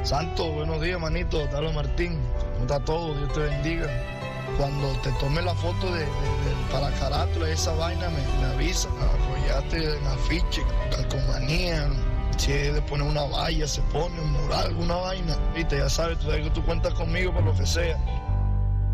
Santo, buenos días, manito. Dale, Martín. ¿Cómo está todo? Dios te bendiga. Cuando te tome la foto para carátula y esa vaina, me avisa. Apoyate en afiche, calcomanía. Si es de poner una valla, se pone un mural, alguna vaina. Viste, ya sabes, tú sabes que tú cuentas conmigo por lo que sea.